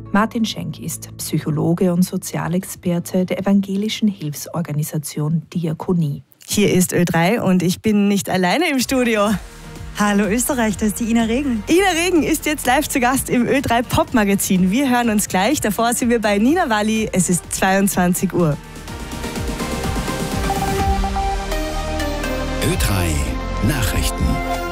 Martin Schenk ist Psychologe und Sozialexperte der evangelischen Hilfsorganisation Diakonie. Hier ist Ö3 und ich bin nicht alleine im Studio. Hallo Österreich, das ist die Ina Regen. Ina Regen ist jetzt live zu Gast im Ö3 Pop Magazin. Wir hören uns gleich. Davor sind wir bei Nina Walli. Es ist 22 Uhr. Ö3 Nachrichten.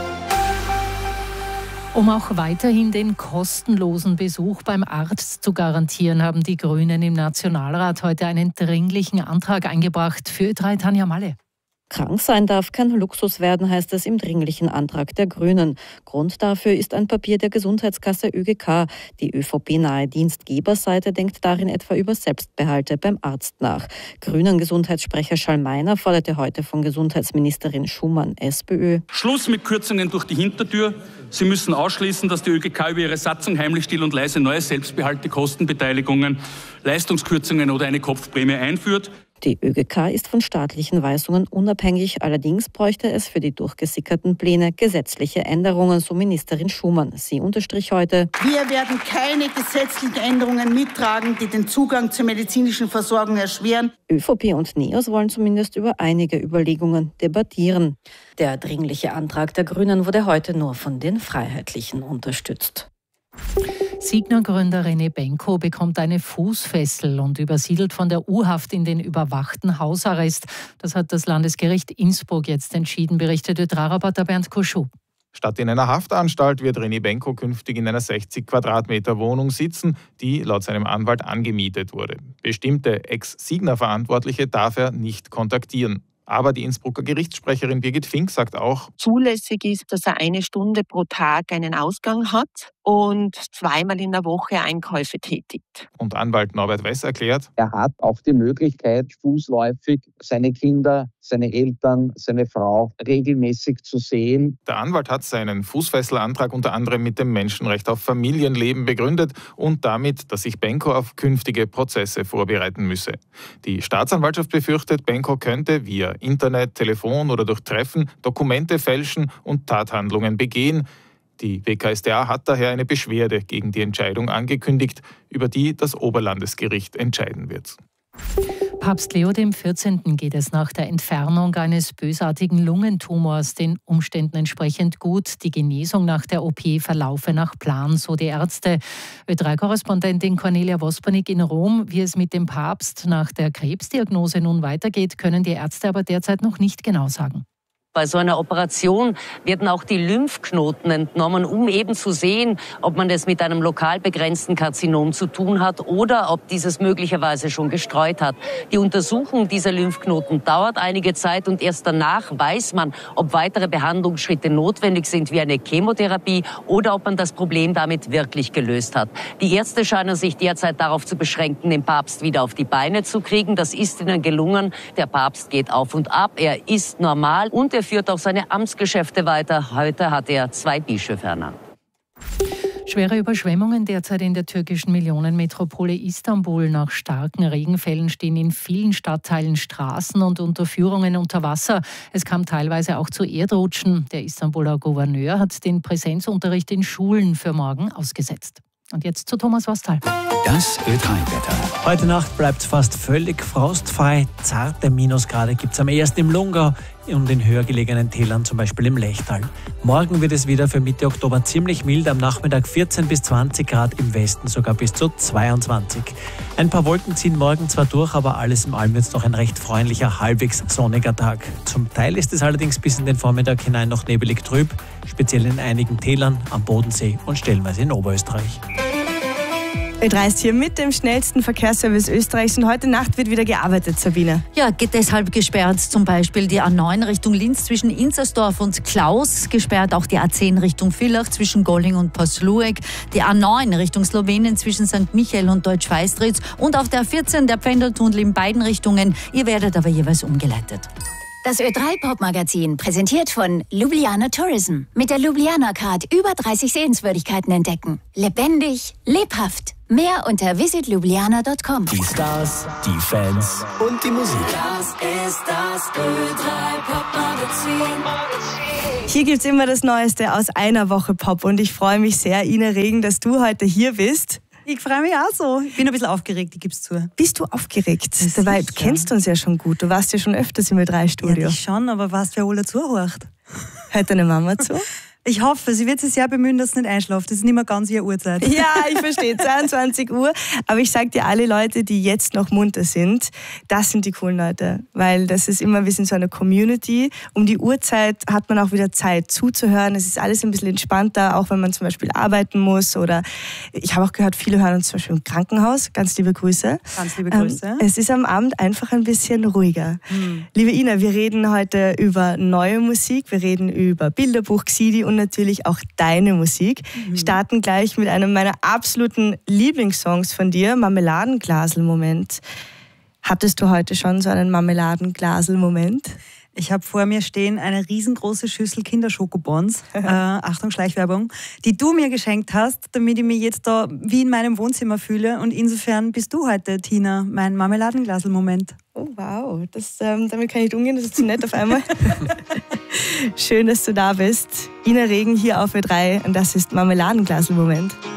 Um auch weiterhin den kostenlosen Besuch beim Arzt zu garantieren, haben die Grünen im Nationalrat heute einen dringlichen Antrag eingebracht. Für Ö3 Tanja Malle. Krank sein darf kein Luxus werden, heißt es im dringlichen Antrag der Grünen. Grund dafür ist ein Papier der Gesundheitskasse ÖGK. Die ÖVP-nahe Dienstgeberseite denkt darin etwa über Selbstbehalte beim Arzt nach. Grünen-Gesundheitssprecher Schallmeiner forderte heute von Gesundheitsministerin Schumann, SPÖ: Schluss mit Kürzungen durch die Hintertür. Sie müssen ausschließen, dass die ÖGK über ihre Satzung heimlich, still und leise neue Selbstbehalte, Kostenbeteiligungen, Leistungskürzungen oder eine Kopfprämie einführt. Die ÖGK ist von staatlichen Weisungen unabhängig, allerdings bräuchte es für die durchgesickerten Pläne gesetzliche Änderungen, so Ministerin Schumann. Sie unterstrich heute: Wir werden keine gesetzlichen Änderungen mittragen, die den Zugang zur medizinischen Versorgung erschweren. ÖVP und NEOS wollen zumindest über einige Überlegungen debattieren. Der dringliche Antrag der Grünen wurde heute nur von den Freiheitlichen unterstützt. Signa-Gründer René Benko bekommt eine Fußfessel und übersiedelt von der U-Haft in den überwachten Hausarrest. Das hat das Landesgericht Innsbruck jetzt entschieden, berichtet Ö3-Reporter Bernd Kuschub. Statt in einer Haftanstalt wird René Benko künftig in einer 60 Quadratmeter Wohnung sitzen, die laut seinem Anwalt angemietet wurde. Bestimmte Ex-Signa-Verantwortliche darf er nicht kontaktieren. Aber die Innsbrucker Gerichtssprecherin Birgit Fink sagt auch: Zulässig ist, dass er 1 Stunde pro Tag einen Ausgang hat und 2-mal in der Woche Einkäufe tätigt. Und Anwalt Norbert Wess erklärt: Er hat auch die Möglichkeit, fußläufig seine Kinder, seine Eltern, seine Frau regelmäßig zu sehen. Der Anwalt hat seinen Fußfesselantrag unter anderem mit dem Menschenrecht auf Familienleben begründet und damit, dass sich Benko auf künftige Prozesse vorbereiten müsse. Die Staatsanwaltschaft befürchtet, Benko könnte via Internet, Telefon oder durch Treffen Dokumente fälschen und Tathandlungen begehen. Die WKStA hat daher eine Beschwerde gegen die Entscheidung angekündigt, über die das Oberlandesgericht entscheiden wird. Papst Leo XIV. Geht es nach der Entfernung eines bösartigen Lungentumors den Umständen entsprechend gut. Die Genesung nach der OP verlaufe nach Plan, so die Ärzte. Ö3-Korrespondentin Cornelia Vospanik in Rom. Wie es mit dem Papst nach der Krebsdiagnose nun weitergeht, können die Ärzte aber derzeit noch nicht genau sagen. Bei so einer Operation werden auch die Lymphknoten entnommen, um eben zu sehen, ob man es mit einem lokal begrenzten Karzinom zu tun hat oder ob dieses möglicherweise schon gestreut hat. Die Untersuchung dieser Lymphknoten dauert einige Zeit und erst danach weiß man, ob weitere Behandlungsschritte notwendig sind, wie eine Chemotherapie, oder ob man das Problem damit wirklich gelöst hat. Die Ärzte scheinen sich derzeit darauf zu beschränken, den Papst wieder auf die Beine zu kriegen. Das ist ihnen gelungen. Der Papst geht auf und ab, er ist normal und er führt auch seine Amtsgeschäfte weiter. Heute hat er 2 Bischöfe ernannt. Schwere Überschwemmungen derzeit in der türkischen Millionenmetropole Istanbul. Nach starken Regenfällen stehen in vielen Stadtteilen Straßen und Unterführungen unter Wasser. Es kam teilweise auch zu Erdrutschen. Der Istanbuler Gouverneur hat den Präsenzunterricht in Schulen für morgen ausgesetzt. Und jetzt zu Thomas Wastal. Das Ö3-Wetter. Heute Nacht bleibt es fast völlig frostfrei. Zarte Minusgrade gibt es am ehesten im Lungau und in höher gelegenen Tälern, zum Beispiel im Lechtal. Morgen wird es wieder für Mitte Oktober ziemlich mild, am Nachmittag 14 bis 20 Grad, im Westen sogar bis zu 22. Ein paar Wolken ziehen morgen zwar durch, aber alles in allem wird es noch ein recht freundlicher, halbwegs sonniger Tag. Zum Teil ist es allerdings bis in den Vormittag hinein noch nebelig trüb, speziell in einigen Tälern, am Bodensee und stellenweise in Oberösterreich. Ö3 ist hier mit dem schnellsten Verkehrsservice Österreichs und heute Nacht wird wieder gearbeitet, Sabine. Ja, geht deshalb gesperrt zum Beispiel die A9 Richtung Linz zwischen Inzersdorf und Klaus, gesperrt auch die A10 Richtung Villach zwischen Golling und Pasluek, die A9 Richtung Slowenien zwischen St. Michael und Deutsch-Weistritz und auf der A14 der Pendeltunnel in beiden Richtungen. Ihr werdet aber jeweils umgeleitet. Das Ö3-Pop-Magazin präsentiert von Ljubljana Tourism. Mit der Ljubljana Card über 30 Sehenswürdigkeiten entdecken. Lebendig, lebhaft. Mehr unter visitljubljana.com. Die Stars, die Fans und die Musik. Das ist das Ö3-Pop-Magazin. Hier gibt es immer das Neueste aus einer Woche Pop und ich freue mich sehr, Ina Regen, dass du heute hier bist. Ich freue mich auch so. Ich bin ein bisschen aufgeregt, ich gebe es zu. Bist du aufgeregt? Dabei, du kennst uns ja schon gut. Du warst ja schon öfters im Ö3-Studio. Ja, ich schon, aber weißt du, wer alle zuhört? Hört deine Mama zu? Ich hoffe, sie wird sich sehr bemühen, dass sie nicht einschläft. Das ist nicht mehr ganz ihre Uhrzeit. Ja, ich verstehe, 22 Uhr. Aber ich sage dir, alle Leute, die jetzt noch munter sind, das sind die coolen Leute. Weil das ist immer, wir sind so eine Community. Um die Uhrzeit hat man auch wieder Zeit zuzuhören. Es ist alles ein bisschen entspannter, auch wenn man zum Beispiel arbeiten muss. Oder ich habe auch gehört, viele hören uns zum Beispiel im Krankenhaus. Ganz liebe Grüße. Ganz liebe Grüße. Es ist am Abend einfach ein bisschen ruhiger. Liebe Ina, wir reden heute über neue Musik. Wir reden über Bilderbuch, Xidi und natürlich auch deine Musik. Starten gleich mit einem meiner absoluten Lieblingssongs von dir, Marmeladenglasel-Moment. Hattest du heute schon so einen Marmeladenglasel-Moment? Ich habe vor mir stehen eine riesengroße Schüssel Kinderschokobons, Achtung, Schleichwerbung, die du mir geschenkt hast, damit ich mich jetzt da wie in meinem Wohnzimmer fühle. Und insofern bist du heute, Tina, mein Marmeladenglasel-Moment. Oh wow, damit kann ich nicht umgehen, das ist zu nett auf einmal. Schön, dass du da bist. Ina Regen hier auf Ö3 und das ist Marmeladenglasel-Moment.